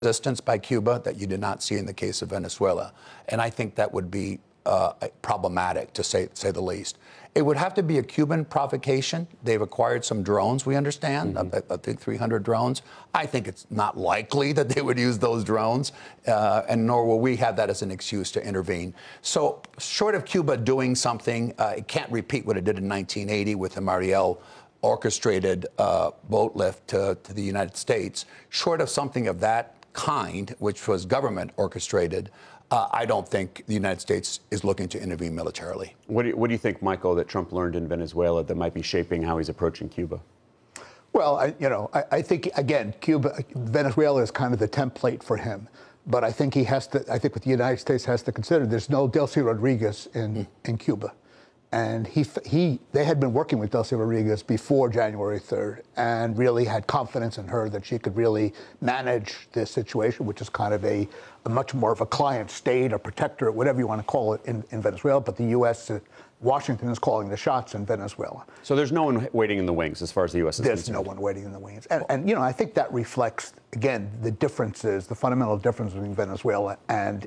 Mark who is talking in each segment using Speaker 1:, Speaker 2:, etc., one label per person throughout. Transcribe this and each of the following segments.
Speaker 1: resistance by Cuba that you did not see in the case of Venezuela. And I think that would be problematic, to say the least. It would have to be a Cuban provocation. They've acquired some drones, we understand, I think 300 drones. I think it's not likely that they would use those drones, and nor will we have that as an excuse to intervene. So short of Cuba doing something, it can't repeat what it did in 1980 with the Mariel orchestrated boat lift to the United States. Short of something of that kind, which was government orchestrated, I don't think the United States is looking to intervene militarily.
Speaker 2: What do you think, Michael, that Trump learned in Venezuela that might be shaping how he's approaching Cuba?
Speaker 3: Well, I think, again, Venezuela is kind of the template for him. But I think I think what the United States has to consider, there's no Delcy Rodriguez in Cuba. And they had been working with Delcy Rodriguez before January 3rd and really had confidence in her that she could really manage this situation, which is kind of a much more of a client state or protector, whatever you want to call it, in Venezuela. But the U.S., Washington is calling the shots in Venezuela.
Speaker 2: So there's no one waiting in the wings as far as the U.S. is concerned?
Speaker 3: There's no one waiting in the wings. And I think that reflects, again, the fundamental difference between Venezuela and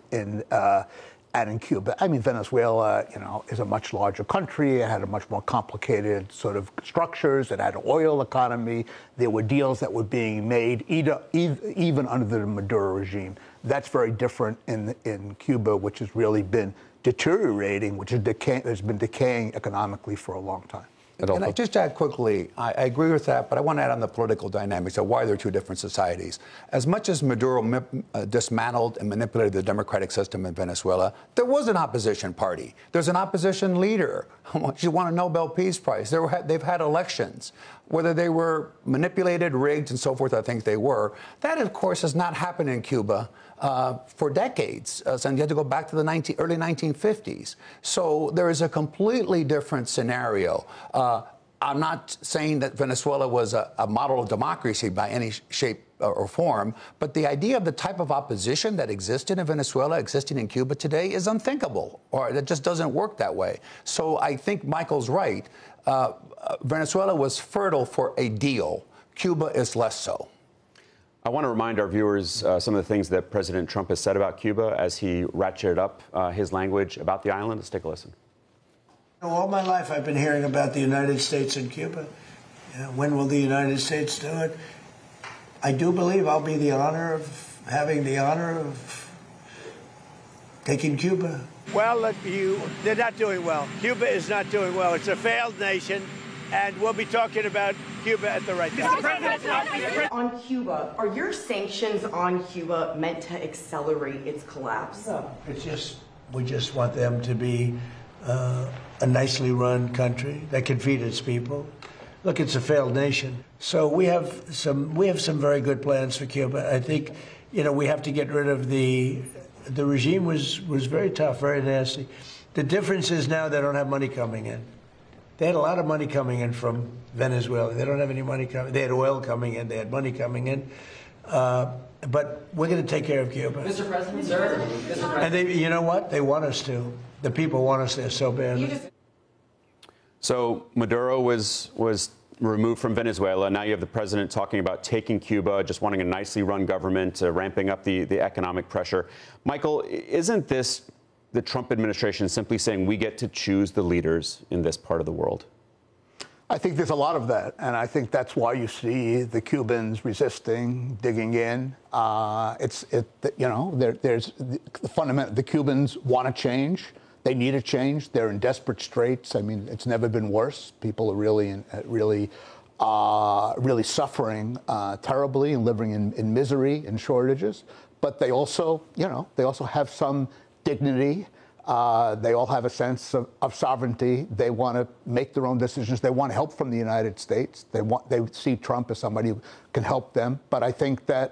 Speaker 3: in Cuba. I mean, Venezuela, is a much larger country. It had a much more complicated sort of structures. It had an oil economy. There were deals that were being made even under the Maduro regime. That's very different in Cuba, which has really been deteriorating, which has been decaying economically for a long time.
Speaker 1: Can I just add quickly, I agree with that, but I want to add on the political dynamics of why they're two different societies. As much as Maduro dismantled and manipulated the democratic system in Venezuela, there was an opposition party. There's an opposition leader. She won a Nobel Peace Prize. They've had elections. Whether they were manipulated, rigged, and so forth, I think they were. That, of course, has not happened in Cuba for decades. And you had to go back to the early 1950s. So there is a completely different scenario. I'm not saying that Venezuela was a model of democracy by any shape or form, but the idea of the type of opposition that existed in Venezuela existing in Cuba today is unthinkable, or it just doesn't work that way. So I think Michael's right. Venezuela was fertile for a deal. Cuba is less so.
Speaker 2: I want to remind our viewers some of the things that President Trump has said about Cuba as he ratcheted up his language about the island. Let's take a listen.
Speaker 4: All my life I've been hearing about the United States and Cuba. When will the United States do it? I do believe I'll be having the honor of taking Cuba.
Speaker 5: Well, they're not doing well. Cuba is not doing well. It's a failed nation, and we'll be talking about Cuba at the right time.
Speaker 6: On Cuba, are your sanctions on Cuba meant to accelerate its collapse?
Speaker 4: No, we just want them to be a nicely run country that can feed its people. Look, it's a failed nation. So we have some very good plans for Cuba. I think, we have to get rid of the regime was very tough, very nasty. The difference is now they don't have money coming in. They had a lot of money coming in from Venezuela. They don't have any money coming. They had oil coming in. They had money coming in. But we're going to take care of Cuba.
Speaker 7: Mr. President, sir. Mr. President.
Speaker 4: And you know what? They want us to. The people want us there so badly.
Speaker 2: So Maduro was removed from Venezuela. Now you have the president talking about taking Cuba, just wanting a nicely run government, ramping up the economic pressure. Michael, isn't this the Trump administration simply saying we get to choose the leaders in this part of the world?
Speaker 3: I think there's a lot of that, and I think that's why you see the Cubans resisting, digging in. There's the fundamental. The Cubans want to change. They need a change. They're in desperate straits. I mean, it's never been worse. People are really suffering terribly and living in misery and shortages. But they also have some dignity. They all have a sense of sovereignty. They want to make their own decisions. They want help from the United States. They see Trump as somebody who can help them. But I think that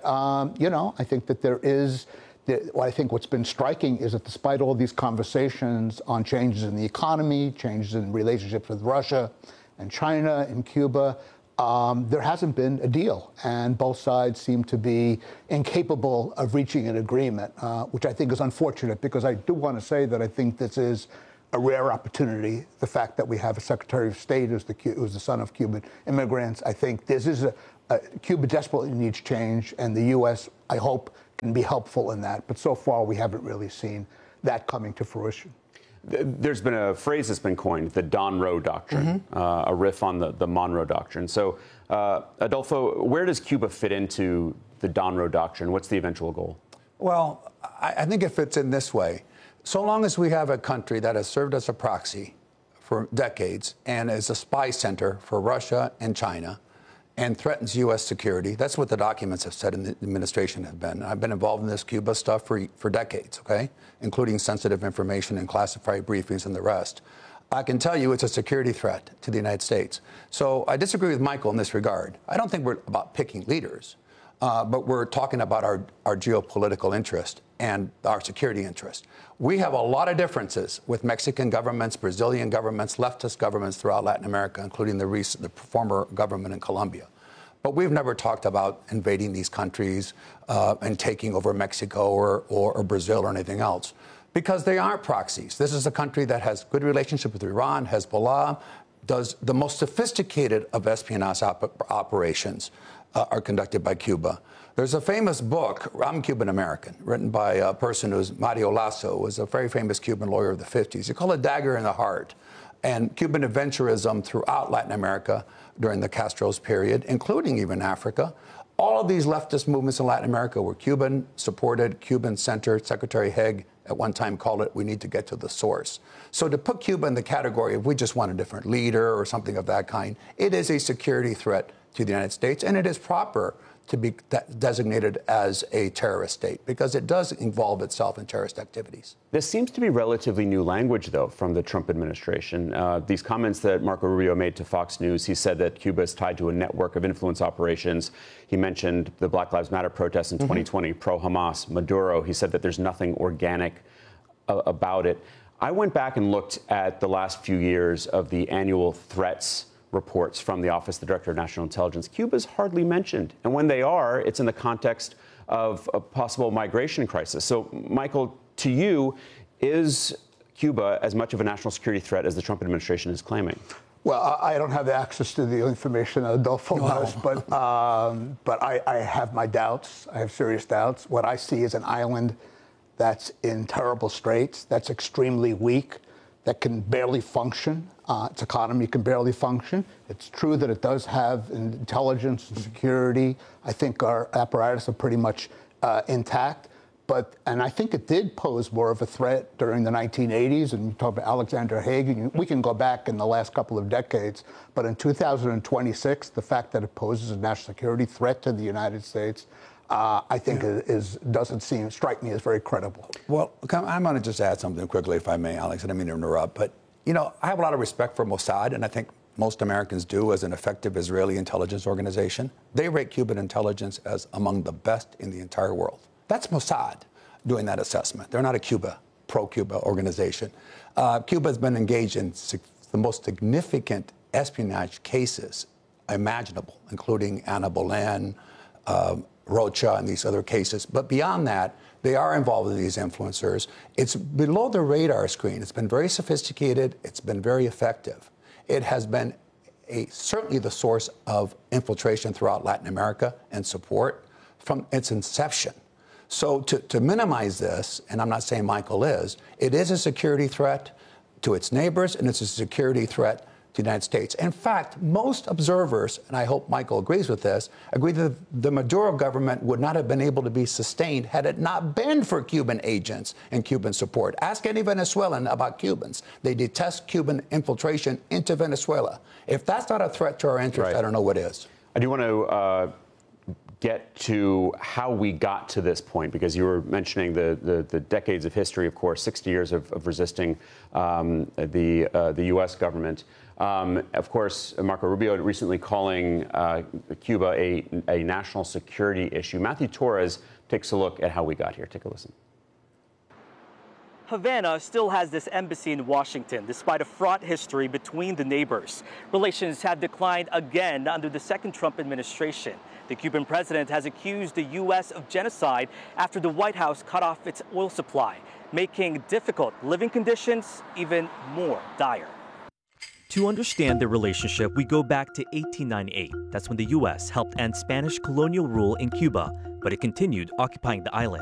Speaker 3: I think what's been striking is that despite all these conversations on changes in the economy, changes in relationships with Russia and China and Cuba, there hasn't been a deal. And both sides seem to be incapable of reaching an agreement, which I think is unfortunate, because I do want to say that I think this is a rare opportunity. The fact that we have a Secretary of State who's the son of Cuban immigrants, I think this is Cuba desperately needs change, and the U.S., I hope, and be helpful in that. But so far, we haven't really seen that coming to fruition.
Speaker 2: There's been a phrase that's been coined, the Don Roe Doctrine, a riff on the Monroe Doctrine. So, Adolfo, where does Cuba fit into the Don Roe Doctrine? What's the eventual goal?
Speaker 1: Well, I think it fits in this way. So long as we have a country that has served as a proxy for decades and is a spy center for Russia and China and threatens U.S. security, that's what the documents have said in the administration have been. I've been involved in this Cuba stuff for decades, okay, including sensitive information and classified briefings and the rest. I can tell you it's a security threat to the United States. So I disagree with Michael in this regard. I don't think we're about picking leaders, but we're talking about our geopolitical interest and our security interest. We have a lot of differences with Mexican governments, Brazilian governments, leftist governments throughout Latin America, including the former government in Colombia. But we've never talked about invading these countries and taking over Mexico or Brazil or anything else, because they aren't proxies. This is a country that has good relationship with Iran, Hezbollah, does the most sophisticated of espionage operations are conducted by Cuba. There's a famous book, I'm Cuban American, written by a person who's Mario Lasso, was a very famous Cuban lawyer of the 50s. He called it Dagger in the Heart. And Cuban adventurism throughout Latin America during the Castro's period, including even Africa. All of these leftist movements in Latin America were Cuban supported, Cuban centered. Secretary Haig at one time called it, we need to get to the source. So to put Cuba in the category of we just want a different leader or something of that kind, it is a security threat to the United States, and it is proper to be designated as a terrorist state because it does involve itself in terrorist activities.
Speaker 2: This seems to be relatively new language, though, from the Trump administration. These comments that Marco Rubio made to Fox News, he said that Cuba is tied to a network of influence operations. He mentioned the Black Lives Matter protests in 2020, pro-Hamas, Maduro. He said that there's nothing organic about it. I went back and looked at the last few years of the annual threats reports from the Office of the Director of National Intelligence. Cuba's hardly mentioned. And when they are, it's in the context of a possible migration crisis. So, Michael, to you, is Cuba as much of a national security threat as the Trump administration is claiming?
Speaker 3: Well, I don't have access to the information that Adolfo does, but I have my doubts. I have serious doubts. What I see is an island that's in terrible straits, that's extremely weak, that can barely function. Its economy can barely function. It's true that it does have intelligence and security. I think our apparatus are pretty much intact. And I think it did pose more of a threat during the 1980s. And you talk about Alexander Haig. We can go back in the last couple of decades. But in 2026, the fact that it poses a national security threat to the United States, I think doesn't strike me as very credible.
Speaker 1: Well, I'm going to just add something quickly, if I may, Alex. I didn't mean to interrupt. But, you know, I have a lot of respect for Mossad, and I think most Americans do, as an effective Israeli intelligence organization. They rate Cuban intelligence as among the best in the entire world. That's Mossad doing that assessment. They're not a pro-Cuba organization. Cuba has been engaged in the most significant espionage cases imaginable, including Ana Bolén, Rocha, and these other cases. But beyond that, they are involved with these influencers. It's below the radar screen. It's been very sophisticated. It's been very effective. It has been certainly the source of infiltration throughout Latin America and support from its inception. So to minimize this, and I'm not saying Michael is, it is a security threat to its neighbors, and it's a security threat to the United States. In fact, most observers, and I hope Michael agrees with this, agree that the Maduro government would not have been able to be sustained had it not been for Cuban agents and Cuban support. Ask any Venezuelan about Cubans. They detest Cuban infiltration into Venezuela. If that's not a threat to our interest, right, I don't know what is.
Speaker 2: I do want to get to how we got to this point, because you were mentioning the decades of history, of course, 60 years of resisting the U.S. government. Of course, Marco Rubio recently calling Cuba a national security issue. Matthew Torres takes a look at how we got here. Take a listen.
Speaker 8: Havana still has this embassy in Washington, despite a fraught history between the neighbors. Relations have declined again under the second Trump administration. The Cuban president has accused the U.S. of genocide after the White House cut off its oil supply, making difficult living conditions even more dire. To understand their relationship, we go back to 1898. That's when the U.S. helped end Spanish colonial rule in Cuba. but it continued occupying the island.